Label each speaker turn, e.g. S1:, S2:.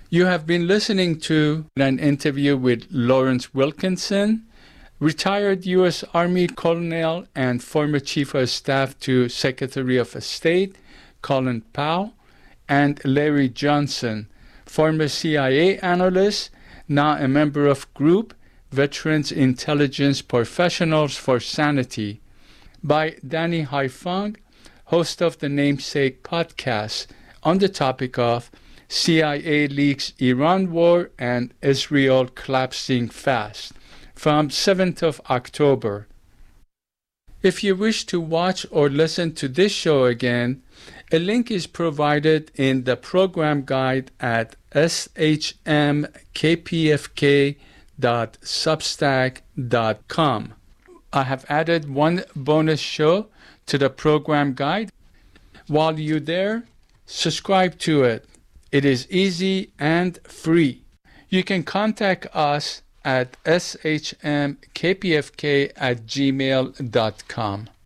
S1: You have been listening to an interview with Lawrence Wilkinson, retired U.S. Army colonel and former Chief of Staff to Secretary of State Colin Powell, and Larry Johnson, former CIA analyst, now a member of Group Veterans Intelligence Professionals for Sanity, by Danny Haiphong, host of the Namesake podcast, on the topic of CIA leaks Iran war and Israel collapsing fast, from 7th of October. If you wish to watch or listen to this show again, a link is provided in the program guide at shmkpfk.substack.com. I have added one bonus show to the program guide. While you're there, subscribe to it. It is easy and free. You can contact us at shmkpfk@gmail.com.